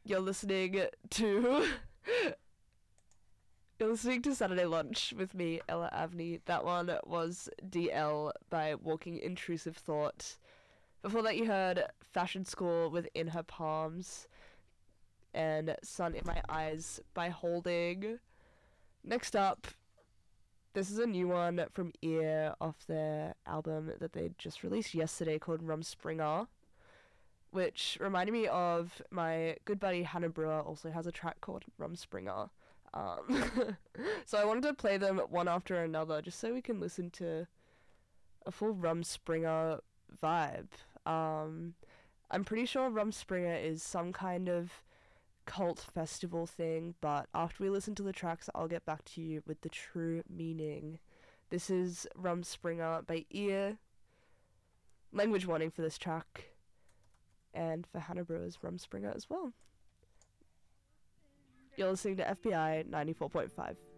You're listening to you're listening to Saturday Lunch with me, Ella Avni. That one was DL by Walking Intrusive Thought. Before that you heard Fashion School with In Her Palms and Sun in My Eyes by Holding. Next up, this is a new one from Ear off their album that they just released yesterday called Rumspringa, which reminded me of my good buddy Hannah Brewer also has a track called Rumspringa. So I wanted to play them one after another just so we can listen to a full Rumspringa vibe. I'm pretty sure Rumspringa is some kind of cult festival thing, but after we listen to the tracks, I'll get back to you with the true meaning. This is Rumspringa by Ear. Language warning for this track, and for Hannah Brewer's Rumspringa as well. You're listening to FBI 94.5.